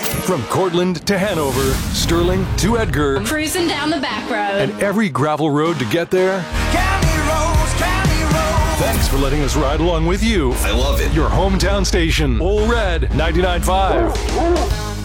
From Cortland to Hanover, Sterling to Edgar, Cruising down the back road. and every gravel road to get there. County roads, county roads. Thanks for letting us ride along with you. I love it. Your hometown station, Ole Red 99.5.